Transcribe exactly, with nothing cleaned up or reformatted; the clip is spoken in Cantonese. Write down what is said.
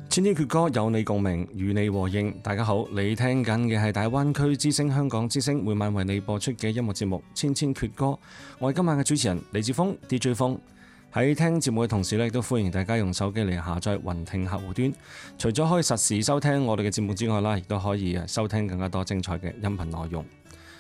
千千闕歌有你共鳴，與你和應。大家好，你聽緊嘅係大灣區之聲香港之聲每晚為你播出嘅音樂節目《千千闕歌》。我係今晚嘅主持人李志峰 D J 峰。喺聽節目嘅同時咧，亦都歡迎大家用手機嚟下載雲聽客戶端。除咗可以實時收聽我哋嘅節目之外啦，亦都可以收聽更加多精彩嘅音頻內容。